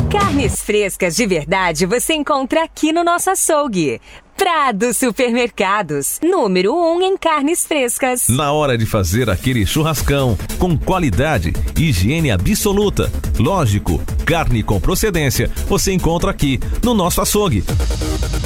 Carnes frescas de verdade você encontra aqui no nosso açougue. Prado Supermercados, número 1 em carnes frescas. Na hora de fazer aquele churrascão, com qualidade, higiene absoluta, lógico, carne com procedência, você encontra aqui no nosso açougue.